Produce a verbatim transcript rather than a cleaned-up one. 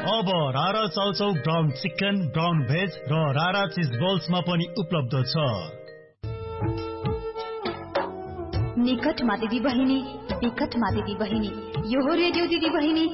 अब रारा chow chow brown chicken, brown veg र रारा चिज बल्समा पनि उपलब्ध छ। निकटमा दिदी बहिनी, विकटमा दिदी बहिनी, यो हो रेडियो दिदी बहिनी